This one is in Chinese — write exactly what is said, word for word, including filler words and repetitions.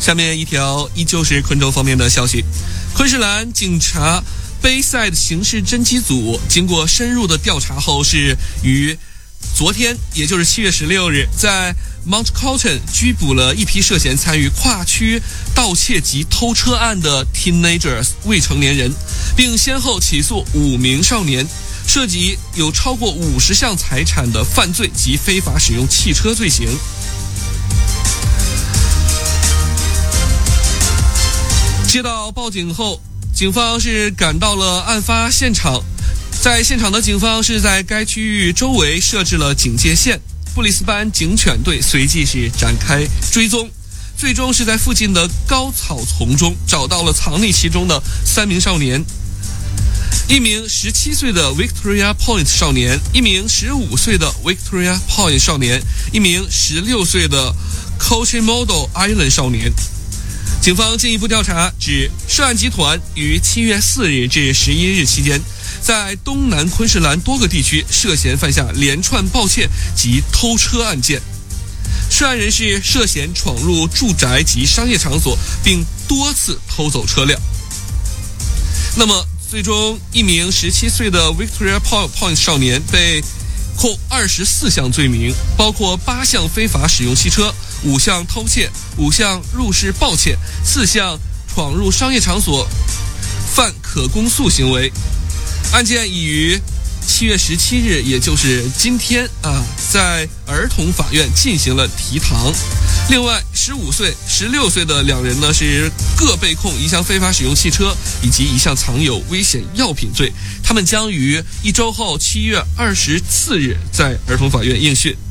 下面一条依旧是昆州方面的消息，昆士兰警察杯赛的刑事侦缉组经过深入的调查后，是于昨天，也就是七月十六日，在 Mount Cotton 拘捕了一批涉嫌参与跨区盗窃及偷车案的 teenagers 未成年人，并先后起诉五名少年，涉及有超过五十项财产的犯罪及非法使用汽车罪行。接到报警后，警方是赶到了案发现场，在现场的警方是在该区域周围设置了警戒线，布里斯班警犬队随即是展开追踪，最终是在附近的高草丛中找到了藏匿其中的三名少年，一名十七岁的 Victoria Point 少年，一名十五岁的 Victoria Point 少年，一名十六岁的 Coachella Island 少年。警方进一步调查指，涉案集团于七月四日至十一日期间，在东南昆士兰多个地区涉嫌犯下连串盗窃及偷车案件。涉案人士涉嫌闯入住宅及商业场所，并多次偷走车辆。那么，最终一名十七岁的 Victoria Point 少年被控二十四项罪名，包括八项非法使用汽车、五项偷窃、五项入室盗窃、四项闯入商业场所犯可公诉行为。案件已于七月十七日，也就是今天啊，在儿童法院进行了提堂。另外，十五岁、十六岁的两人呢，是各被控一项非法使用汽车以及一项藏有危险药品罪。他们将于一周后七月二十四日在儿童法院应讯。